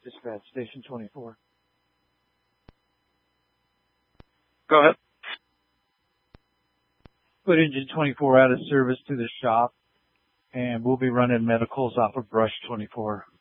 Dispatch Station 24. Go ahead. Put engine 24 out of service to the shop, and we'll be running medicals off of Brush 24.